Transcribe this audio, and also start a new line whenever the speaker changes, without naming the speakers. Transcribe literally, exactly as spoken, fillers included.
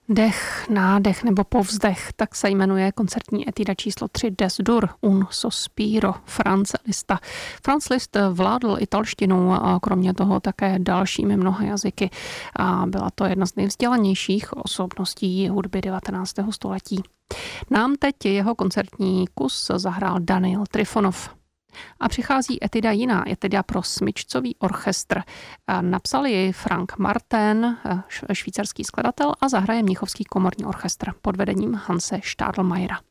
Dech, nádech nebo povzdech, tak se jmenuje koncertní etuda číslo tři Des dur un sospiro Franze Liszta. Franz Liszt vládl italštinou a kromě toho také dalšími mnoha jazyky. A byla to jedna z nejvzdělanějších osobností hudby devatenáctého století. Nám teď jeho koncertní kus zahrál Daniel Trifonov. A přichází etuda jiná, etuda pro smyčcový orchestr. Napsal ji Frank Martin, švýcarský skladatel, a zahraje Mnichovský komorní orchestr pod vedením Hanse Stadelmayera.